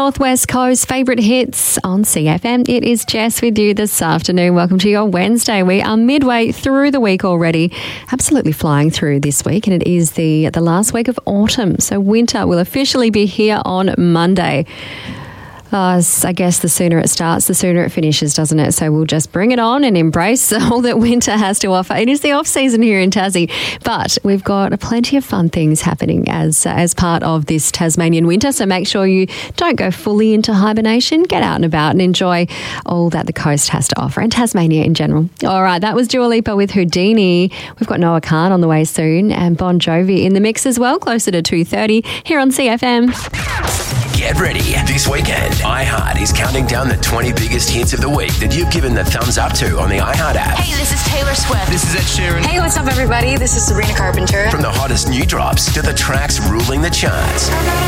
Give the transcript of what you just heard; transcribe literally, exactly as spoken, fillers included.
Northwest Coast favourite hits on C F M. It is Jess with you this afternoon. Welcome to your Wednesday. We are midway through the week already, absolutely flying through this week, and it is the, the last week of autumn. So winter will officially be here on Monday. Uh, I guess the sooner it starts, the sooner it finishes, doesn't it? So we'll just bring it on and embrace all that winter has to offer. It is the off season here in Tassie, but we've got plenty of fun things happening as uh, as part of this Tasmanian winter. So make sure you don't go fully into hibernation. Get out and about and enjoy all that the coast has to offer and Tasmania in general. All right, that was Dua Lipa with Houdini. We've got Noah Khan on the way soon and Bon Jovi in the mix as well, closer to two thirty here on C F M. Get ready. This weekend, iHeart is counting down the twenty biggest hits of the week that you've given the thumbs up to on the iHeart app. Hey, this is Taylor Swift. This is Ed Sheeran. Hey, what's up, everybody? This is Sabrina Carpenter. From the hottest new drops to the tracks ruling the charts.